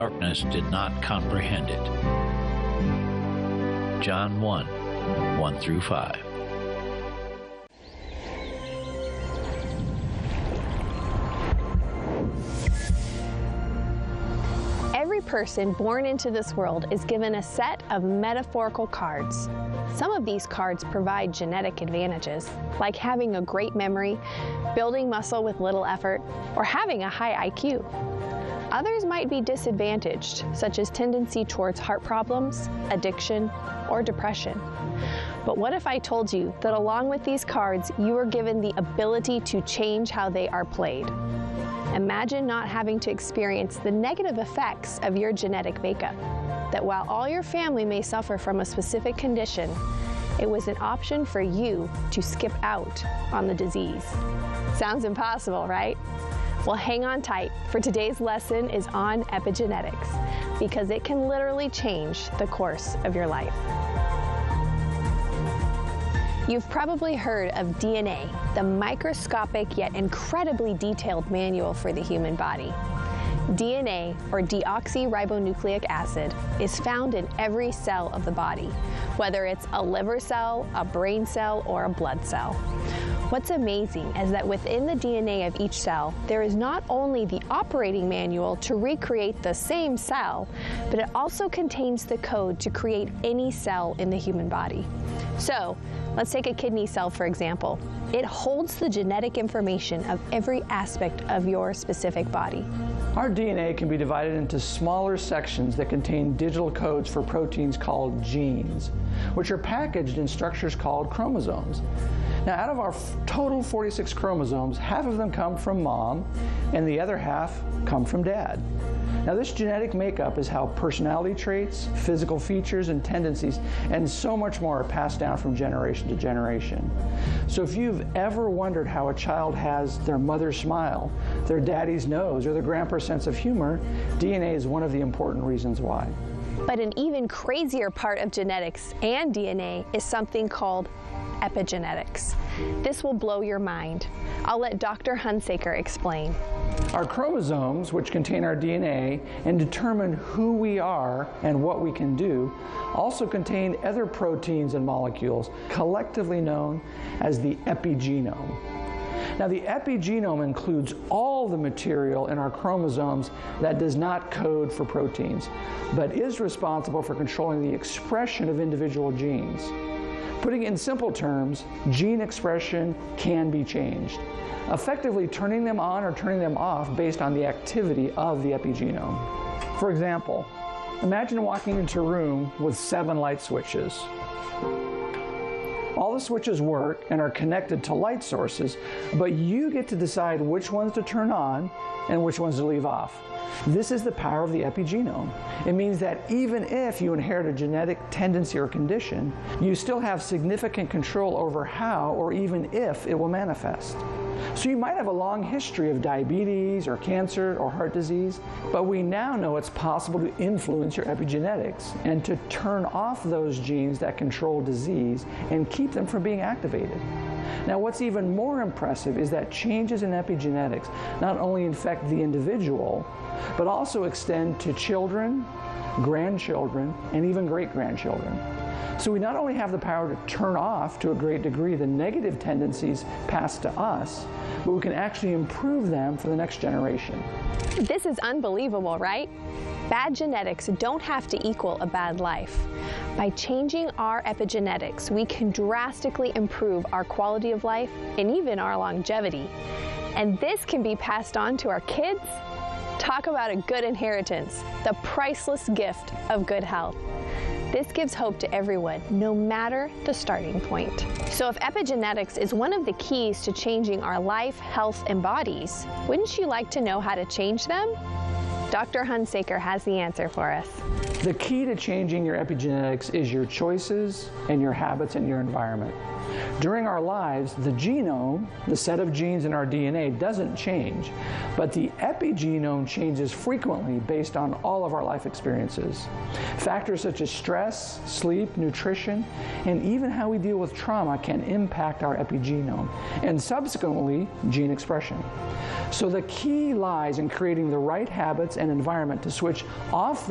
darkness did not comprehend it. John 1, 1 through 5. Every person born into this world is given a set of metaphorical cards. Some of these cards provide genetic advantages, like having a great memory, building muscle with little effort, or having a high IQ. Others might be disadvantaged, such as tendency towards heart problems, addiction, or depression. But what if I told you that along with these cards, you were given the ability to change how they are played? Imagine not having to experience the negative effects of your genetic makeup. That while all your family may suffer from a specific condition, it was an option for you to skip out on the disease. Sounds impossible, right? Well, hang on tight, for today's lesson is on epigenetics, because it can literally change the course of your life. You've probably heard of DNA, the microscopic yet incredibly detailed manual for the human body. DNA, or deoxyribonucleic acid, is found in every cell of the body, whether it's a liver cell, a brain cell, or a blood cell. What's amazing is that within the DNA of each cell, there is not only the operating manual to recreate the same cell, but it also contains the code to create any cell in the human body. So, let's take a kidney cell, for example. It holds the genetic information of every aspect of your specific body. Our DNA can be divided into smaller sections that contain digital codes for proteins called genes, which are packaged in structures called chromosomes. Now, out of our total 46 chromosomes, half of them come from mom, and the other half come from dad. Now, this genetic makeup is how personality traits, physical features, and tendencies, and so much more are passed down from generation to generation. So if you've ever wondered how a child has their mother's smile, their daddy's nose, or their grandpa's sense of humor, DNA is one of the important reasons why. But an even crazier part of genetics and DNA is something called epigenetics. This will blow your mind. I'll let Dr. Hunsaker explain. Our chromosomes, which contain our DNA and determine who we are and what we can do, also contain other proteins and molecules, collectively known as the epigenome. Now, the epigenome includes all the material in our chromosomes that does not code for proteins, but is responsible for controlling the expression of individual genes. Putting it in simple terms, gene expression can be changed, effectively turning them on or turning them off based on the activity of the epigenome. For example, imagine walking into a room with 7 light switches. All the switches work and are connected to light sources, but you get to decide which ones to turn on and which ones to leave off. This is the power of the epigenome. It means that even if you inherit a genetic tendency or condition, you still have significant control over how or even if it will manifest. So you might have a long history of diabetes or cancer or heart disease, but we now know it's possible to influence your epigenetics and to turn off those genes that control disease and keep them from being activated. Now, what's even more impressive is that changes in epigenetics not only affect the individual, but also extend to children, grandchildren, and even great-grandchildren. So we not only have the power to turn off, to a great degree, the negative tendencies passed to us, but we can actually improve them for the next generation. This is unbelievable, right? Bad genetics don't have to equal a bad life. By changing our epigenetics, we can drastically improve our quality of life and even our longevity. And this can be passed on to our kids. Talk about a good inheritance, the priceless gift of good health. This gives hope to everyone, no matter the starting point. So if epigenetics is one of the keys to changing our life, health, and bodies, wouldn't you like to know how to change them? Dr. Hunsaker has the answer for us. The key to changing your epigenetics is your choices and your habits and your environment. During our lives, the genome, the set of genes in our DNA, doesn't change, but the epigenome changes frequently based on all of our life experiences. Factors such as stress, sleep, nutrition, and even how we deal with trauma can impact our epigenome, and subsequently, gene expression. So the key lies in creating the right habits and environment to switch off